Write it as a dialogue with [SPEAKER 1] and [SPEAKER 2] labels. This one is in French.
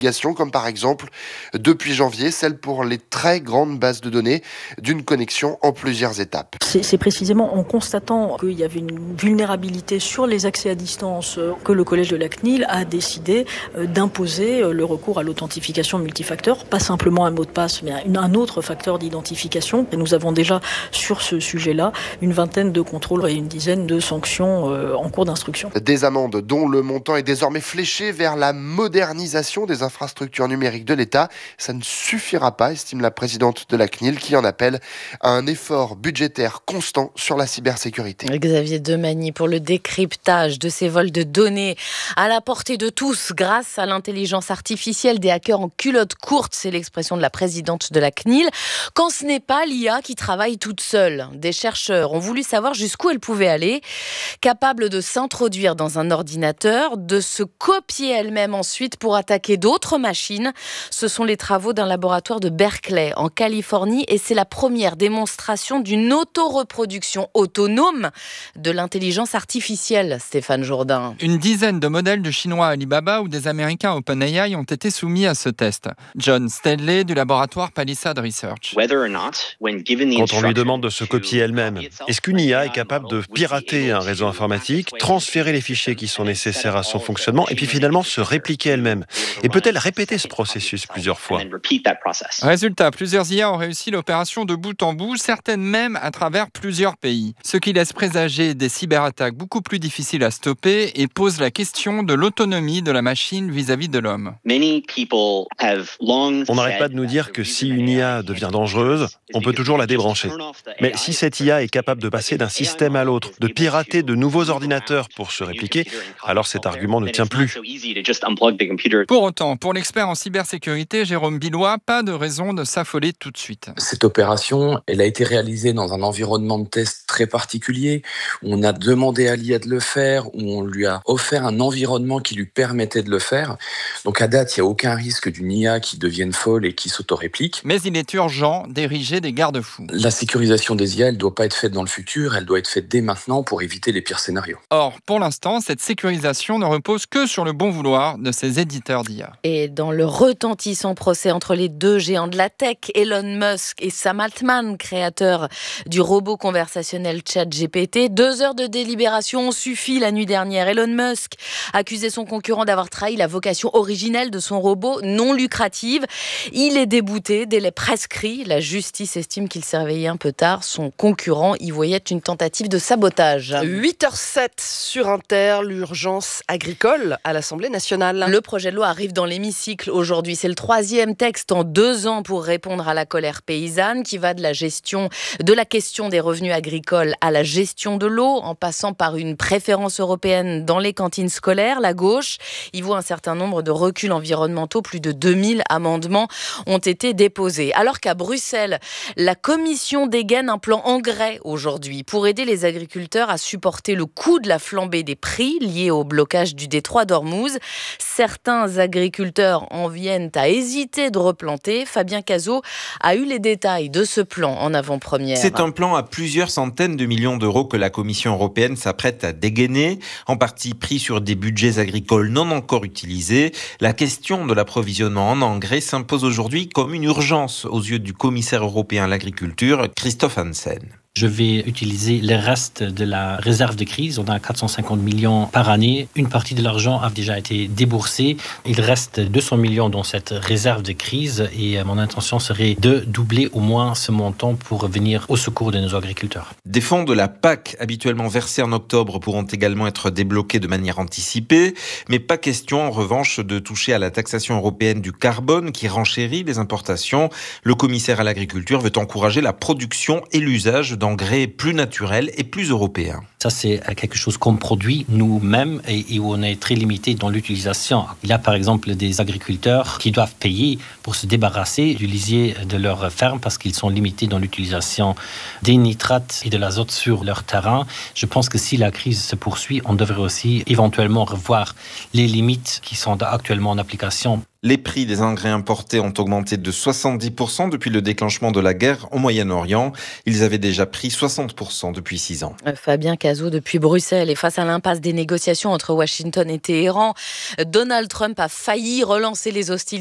[SPEAKER 1] Comme par exemple, depuis janvier, celle pour les très grandes bases de données d'une connexion en plusieurs étapes.
[SPEAKER 2] C'est précisément en constatant qu'il y avait une vulnérabilité sur les accès à distance que le collège de la CNIL a décidé d'imposer le recours à l'authentification multifacteur, pas simplement un mot de passe, mais un autre facteur d'identification. Et nous avons déjà sur ce sujet-là une vingtaine de contrôles et une dizaine de sanctions en cours d'instruction.
[SPEAKER 1] Des amendes dont le montant est désormais fléché vers la modernisation des infrastructures numériques de l'État. Ça ne suffira pas, estime la présidente de la CNIL, qui en appelle à un effort budgétaire constant sur la cybersécurité.
[SPEAKER 3] Xavier Demagny pour le décryptage de ces vols de données à la portée de tous grâce à l'intelligence artificielle, des hackers en culotte courte, c'est l'expression de la présidente de la CNIL, quand ce n'est pas l'IA qui travaille toute seule. Des chercheurs ont voulu savoir jusqu'où elle pouvait aller, capable de s'introduire dans un ordinateur, de se copier elle-même ensuite pour attaquer d'autres machines. Ce sont les travaux d'un laboratoire de Berkeley en Californie et c'est la première démonstration d'une autoreproduction autonome de l'intelligence artificielle, Stéphane Jourdain.
[SPEAKER 4] Une dizaine de modèles de Chinois Alibaba ou des Américains OpenAI ont été soumis à ce test. John Stanley du laboratoire Palisade Research.
[SPEAKER 5] Quand on lui demande de se copier elle-même, est-ce qu'une IA est capable de pirater un réseau informatique, transférer les fichiers qui sont nécessaires à son fonctionnement et puis finalement se répliquer elle-même? Et peut-elle répéter ce processus plusieurs fois?
[SPEAKER 4] Résultat, plusieurs IA ont réussi l'opération de bout en bout, certaines même à travers plusieurs pays. Ce qui laisse présager des cyberattaques beaucoup plus difficiles à stopper et pose la question de l'autonomie de la machine vis-à-vis de l'homme.
[SPEAKER 5] On n'arrête pas de nous dire que si une IA devient dangereuse, on peut toujours la débrancher. Mais si cette IA est capable de passer d'un système à l'autre, de pirater de nouveaux ordinateurs pour se répliquer, alors cet argument ne tient plus.
[SPEAKER 4] Pour autant, pour l'expert en cybersécurité, Jérôme Billois, pas de raison de s'affoler tout de suite.
[SPEAKER 6] Cette opération, elle a été réalisée dans un environnement de test très particulier, où on a demandé à l'IA de le faire, où on lui a offert un environnement qui lui permettait de le faire. Donc à date, il n'y a aucun risque d'une IA qui devienne folle et qui s'autoréplique.
[SPEAKER 4] Mais il est urgent d'ériger des garde-fous.
[SPEAKER 6] La sécurisation des IA, elle ne doit pas être faite dans le futur, elle doit être faite dès maintenant pour éviter les pires scénarios.
[SPEAKER 4] Or, pour l'instant, cette sécurisation ne repose que sur le bon vouloir de ces éditeurs d'IA.
[SPEAKER 3] Et dans le retentissant procès entre les deux géants de la tech, Elon Musk et Sam Altman, créateur du robot conversationnel ChatGPT, 2 heures de délibération ont suffi la nuit dernière. Elon Musk accusait son concurrent d'avoir trahi la vocation originelle de son robot non lucrative. Il est débouté, délai prescrit. La justice estime qu'il s'est réveillé un peu tard. Son concurrent y voyait une tentative de sabotage.
[SPEAKER 7] 8h07 sur Inter, l'urgence agricole à l'Assemblée nationale.
[SPEAKER 3] Le projet de loi arrive dans l'hémicycle aujourd'hui. C'est le 3e texte en 2 ans pour répondre à la colère paysanne qui va de la question des revenus agricoles à la gestion de l'eau, en passant par une préférence européenne dans les cantines scolaires. La gauche y voit un certain nombre de reculs environnementaux. Plus de 2000 amendements ont été déposés. Alors qu'à Bruxelles, la Commission dégaine un plan engrais aujourd'hui pour aider les agriculteurs à supporter le coût de la flambée des prix liés au blocage du détroit d'Ormuz. Certains agriculteurs en viennent à hésiter de replanter. Fabien Cazot a eu les détails de ce plan en avant-première.
[SPEAKER 8] C'est un plan à plusieurs centaines de millions d'euros que la Commission européenne s'apprête à dégainer, en partie pris sur des budgets agricoles non encore utilisés. La question de l'approvisionnement en engrais s'impose aujourd'hui comme une urgence aux yeux du commissaire européen à l'agriculture, Christophe Hansen.
[SPEAKER 9] Je vais utiliser les restes de la réserve de crise. On a 450 millions par année. Une partie de l'argent a déjà été déboursée. Il reste 200 millions dans cette réserve de crise et mon intention serait de doubler au moins ce montant pour venir au secours de nos agriculteurs.
[SPEAKER 8] Des fonds de la PAC habituellement versés en octobre pourront également être débloqués de manière anticipée, mais pas question en revanche de toucher à la taxation européenne du carbone qui renchérit les importations. Le commissaire à l'agriculture veut encourager la production et l'usage d'engrais plus naturels et plus européens.
[SPEAKER 9] Ça, c'est quelque chose qu'on produit nous-mêmes et où on est très limité dans l'utilisation. Il y a par exemple des agriculteurs qui doivent payer pour se débarrasser du lisier de leur ferme parce qu'ils sont limités dans l'utilisation des nitrates et de l'azote sur leur terrain. Je pense que si la crise se poursuit, on devrait aussi éventuellement revoir les limites qui sont actuellement en application.
[SPEAKER 8] Les prix des engrais importés ont augmenté de 70% depuis le déclenchement de la guerre au Moyen-Orient. Ils avaient déjà pris 60% depuis 6 ans.
[SPEAKER 3] Fabien Cazot depuis Bruxelles. Et face à l'impasse des négociations entre Washington et Téhéran, Donald Trump a failli relancer les hostilités